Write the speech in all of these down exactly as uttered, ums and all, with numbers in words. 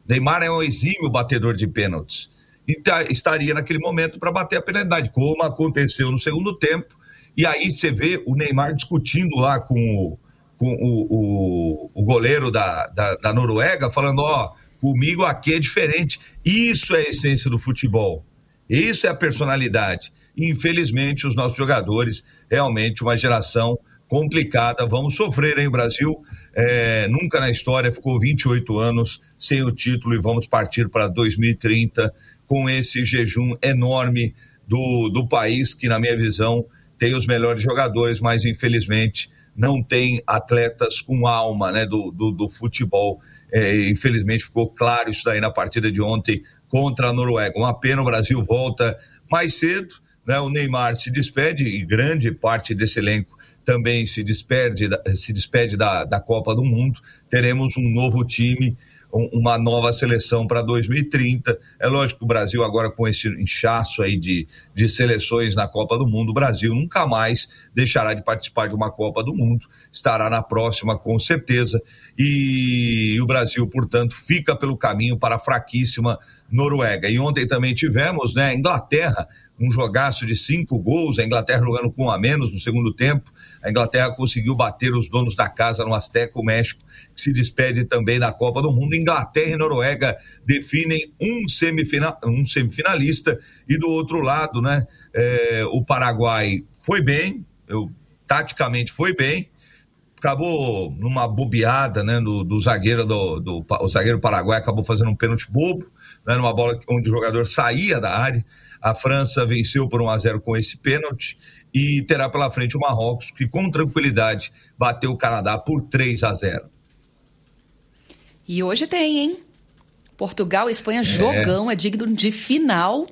Neymar é um exímio batedor de pênaltis. E tá, estaria naquele momento para bater a penalidade, como aconteceu no segundo tempo. E aí você vê o Neymar discutindo lá com o, com o, o, o goleiro da, da, da Noruega, falando, ó, comigo aqui é diferente. Isso é a essência do futebol. Isso é a personalidade. E, infelizmente, os nossos jogadores, realmente uma geração complicada. Vamos sofrer, hein, o Brasil? É, nunca na história ficou vinte e oito anos sem o título e vamos partir para dois mil e trinta com esse jejum enorme do, do país que, na minha visão, tem os melhores jogadores, mas infelizmente não tem atletas com alma, né, do, do, do futebol. É, infelizmente ficou claro isso daí na partida de ontem contra a Noruega. Uma pena, o Brasil volta mais cedo, né, o Neymar se despede e grande parte desse elenco também se despede, se despede da, da Copa do Mundo. Teremos um novo time, um, uma nova seleção para dois mil e trinta. É lógico que o Brasil agora com esse inchaço aí de, de seleções na Copa do Mundo, o Brasil nunca mais deixará de participar de uma Copa do Mundo, estará na próxima com certeza, e o Brasil, portanto, fica pelo caminho para a fraquíssima Noruega. E ontem também tivemos, né, Inglaterra, um jogaço de cinco gols, a Inglaterra jogando com um a menos no segundo tempo. A Inglaterra conseguiu bater os donos da casa no Azteca, o México, que se despede também da Copa do Mundo. Inglaterra e Noruega definem um, semifina, um semifinalista, e do outro lado, né, é, o Paraguai foi bem, eu, taticamente foi bem, acabou numa bobeada, né, do, do zagueiro do, do o zagueiro paraguai acabou fazendo um pênalti bobo, né, numa bola onde o jogador saía da área. A França venceu por um a zero com esse pênalti e terá pela frente o Marrocos, que com tranquilidade bateu o Canadá por três a zero. E hoje tem, hein? Portugal e Espanha, é. Jogão, é digno de final.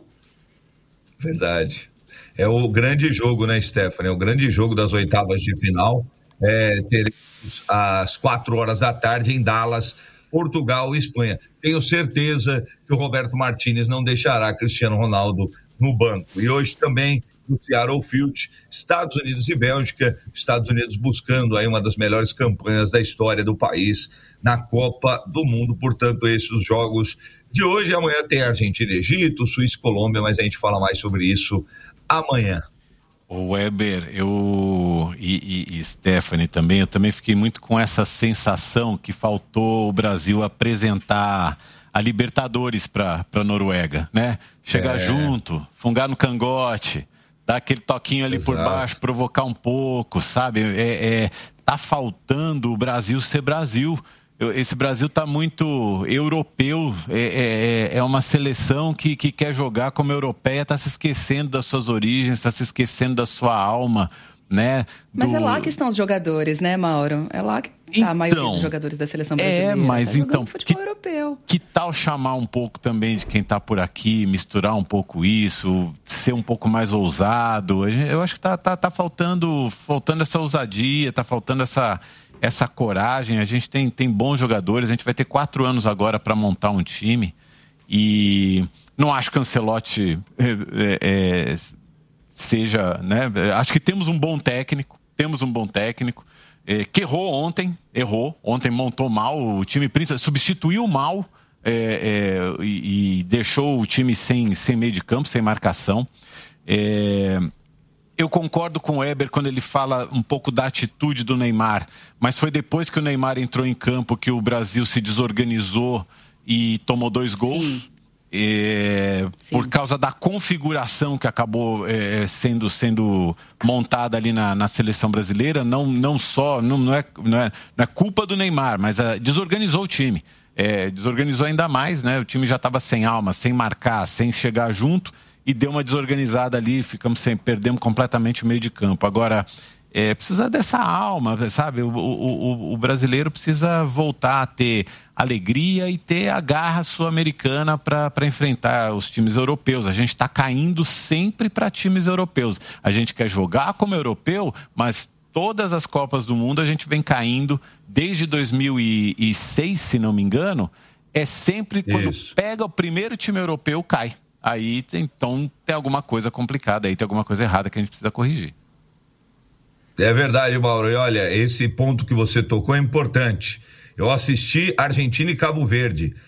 Verdade. É o grande jogo, né, Stephanie? É o grande jogo das oitavas de final. É, teremos às quatro horas da tarde em Dallas, Portugal e Espanha. Tenho certeza que o Roberto Martínez não deixará Cristiano Ronaldo no banco. E hoje também no Seattle Field, Estados Unidos e Bélgica, Estados Unidos buscando aí uma das melhores campanhas da história do país na Copa do Mundo. Portanto, esses os jogos de hoje. Amanhã tem Argentina e Egito, Suíça e Colômbia, mas a gente fala mais sobre isso amanhã. O Weber, eu e, e, e Stephanie também, eu também fiquei muito com essa sensação que faltou o Brasil apresentar a Libertadores para a Noruega, né? Chegar é. junto, fungar no cangote, dar aquele toquinho ali Exato. Por baixo, provocar um pouco, sabe? É, é, tá faltando o Brasil ser Brasil. Esse Brasil está muito europeu, é, é, é uma seleção que, que quer jogar como europeia, está se esquecendo das suas origens, está se esquecendo da sua alma, né? Do... Mas é lá que estão os jogadores, né, Mauro? É lá que está então, a maioria dos jogadores da seleção brasileira. É, mas tá então, futebol que, europeu. Que tal chamar um pouco também de quem está por aqui, misturar um pouco isso, ser um pouco mais ousado? Eu acho que está tá, tá faltando, faltando essa ousadia, está faltando essa... essa coragem. A gente tem, tem bons jogadores, a gente vai ter quatro anos agora para montar um time e não acho que o Ancelotti é, é, seja, né? Acho que temos um bom técnico, temos um bom técnico é, que errou ontem, errou, ontem montou mal o time, substituiu mal é, é, e, e deixou o time sem, sem meio de campo, sem marcação. É... Eu concordo com o Weber quando ele fala um pouco da atitude do Neymar, mas foi depois que o Neymar entrou em campo que o Brasil se desorganizou e tomou dois gols. Sim. É, Sim. Por causa da configuração que acabou é, sendo, sendo montada ali na, na seleção brasileira, não, não só, não, não, é, não, é, não é culpa do Neymar, mas a, desorganizou o time. É, desorganizou ainda mais, né? O time já estava sem alma, sem marcar, sem chegar junto. E deu uma desorganizada ali, ficamos sem, perdemos completamente o meio de campo. Agora, é, precisa dessa alma, sabe? O, o, o brasileiro precisa voltar a ter alegria e ter a garra sul-americana para enfrentar os times europeus. A gente está caindo sempre para times europeus. A gente quer jogar como europeu, mas todas as Copas do Mundo a gente vem caindo desde dois mil e seis, se não me engano. É sempre quando Isso. pega o primeiro time europeu, cai. Aí, então, tem alguma coisa complicada, aí tem alguma coisa errada que a gente precisa corrigir. É verdade, Mauro. E olha, esse ponto que você tocou é importante. Eu assisti Argentina e Cabo Verde.